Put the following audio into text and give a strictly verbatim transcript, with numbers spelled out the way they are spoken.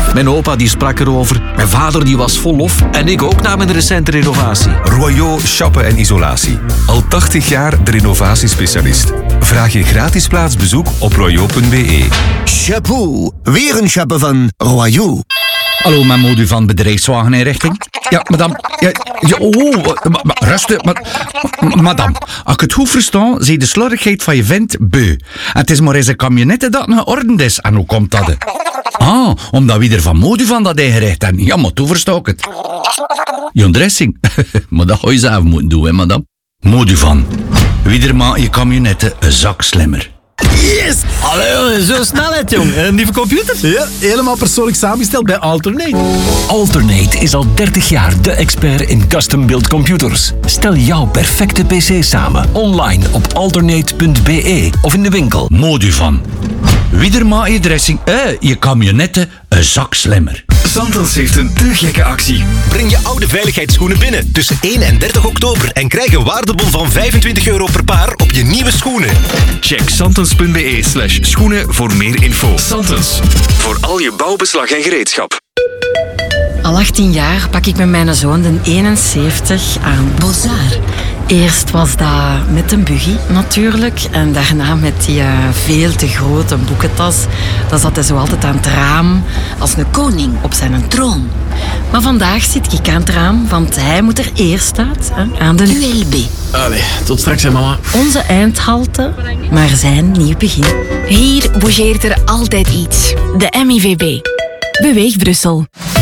Mijn opa die sprak erover, mijn vader die was vol lof en ik ook na mijn recente renovatie. Royaux Shoppen en Isolatie. Al tachtig jaar de renovatiespecialist. Vraag je gratis plaatsbezoek op royaux punt b e. Chapeau, weer een chapeau van Royaux. Hallo, mijn modu van bedrijfswageninrichting. Ja, madame. Ja, ja, oh, ma, ma, rustig. Ma, ma, madame, als ik het goed versta, zie je de slordigheid van je vent beu. En het is maar eens een camionette dat geordend is. En hoe komt dat? Ah, omdat wie er van modu van dat ingericht hebben. Ja, maar toen versta ik het. Je dressing. Maar dat ga je zelf moeten doen, hè, madame. Modu van. Wie er maakt je camionette een zak slimmer. Yes! Allee, zo snelheid, jong. Een nieuwe computer? Ja, helemaal persoonlijk samengesteld bij Alternate. Alternate is al dertig jaar de expert in custom-built computers. Stel jouw perfecte pc samen, online op alternate punt b e of in de winkel. Modu van. Wie er maakt je dressing, eh, je camionette een zak slimmer. Santens heeft een te gekke actie. Breng je oude veiligheidsschoenen binnen tussen één en dertig oktober en krijg een waardebon van vijfentwintig euro per paar op je nieuwe schoenen. Check santens punt b e slash schoenen voor meer info. Santens, voor al je bouwbeslag en gereedschap. Al achttien jaar pak ik met mijn zoon de eenenzeventig aan Bozar. Eerst was dat met een buggy natuurlijk en daarna met die uh, veel te grote boekentas. Dan zat hij zo altijd aan het raam als een koning op zijn troon. Maar vandaag zit ik aan het raam, want hij moet er eerst uit, hè, aan de U L B. Allee, tot straks, hè, mama. Onze eindhalte, maar zijn nieuw begin. Hier bougeert er altijd iets. De M I V B. Beweeg Brussel.